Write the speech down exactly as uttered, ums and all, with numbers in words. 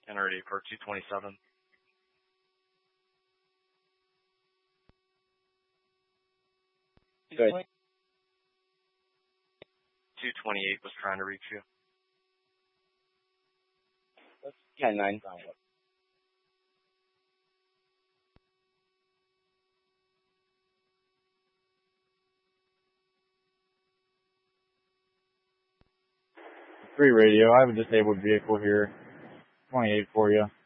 and ready for two twenty-seven. Good. two twenty-eight was trying to reach you. ten nine. Three radio. I have a disabled vehicle here. twenty-eight for you.